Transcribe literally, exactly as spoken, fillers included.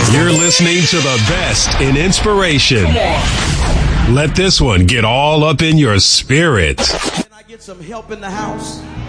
You're listening to the best in inspiration. Let this one get all up in your spirit. Can I get some help in the house?